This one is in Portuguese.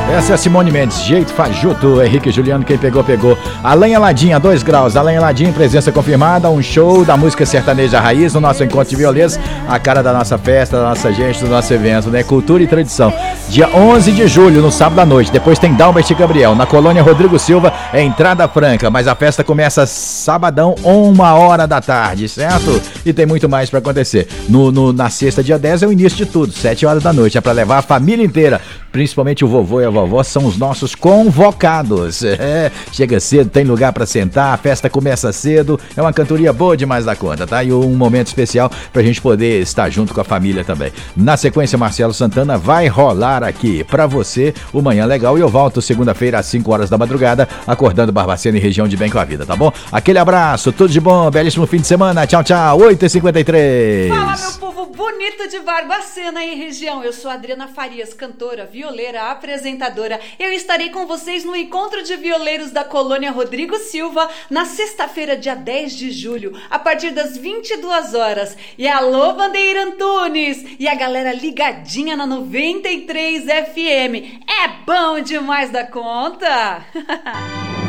Essa é a Simone Mendes, jeito fajuto. Henrique e Juliano, quem pegou, pegou. Além Ladinha, 2 graus. Além Ladinha, presença confirmada. Um show da música sertaneja raiz no nosso encontro de violeiros. A cara da nossa festa, da nossa gente, do nosso evento, né? Cultura e tradição. Dia 11 de julho, no sábado à noite. Depois tem Dalbert e Gabriel. Na colônia Rodrigo Silva, é entrada franca. Mas a festa começa sabadão, 1h da tarde, certo? E tem muito mais pra acontecer. Na sexta, dia 10, é o início de tudo. 7h da noite. É pra levar a família inteira. Principalmente o vovô e a vovó são os nossos convocados. Chega cedo, tem lugar pra sentar, a festa começa cedo, é uma cantoria boa demais da conta, tá? E um momento especial pra gente poder estar junto com a família também. Na sequência, Marcelo Santana vai rolar aqui pra você o Manhã Legal e eu volto segunda-feira às 5h da madrugada, acordando Barbacena e região de bem com a vida, tá bom? Aquele abraço, tudo de bom, belíssimo fim de semana, tchau, tchau, 8h53. Fala, meu povo bonito de Barbacena e região, eu sou a Adriana Farias, cantora, violeira, apresentadora. Eu estarei com vocês no Encontro de Violeiros da Colônia Rodrigo Silva na sexta-feira, dia 10 de julho, a partir das 22h. E alô, Bandeira Antunes! E a galera ligadinha na 93 FM. É bom demais da conta!